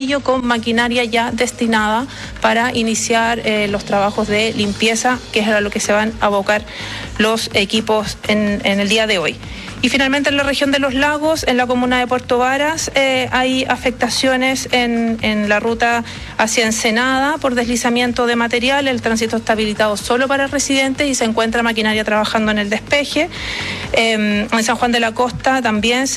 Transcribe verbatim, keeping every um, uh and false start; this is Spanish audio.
Castillo con maquinaria ya destinada para iniciar eh, los trabajos de limpieza, que es a lo que se van a abocar los equipos en, en el día de hoy. Y finalmente en la región de los lagos, en la comuna de Puerto Varas, eh, hay afectaciones en, en la ruta hacia Ensenada por deslizamiento de material. El tránsito está habilitado solo para residentes y se encuentra maquinaria trabajando en el despeje. Eh, en San Juan de la Costa también se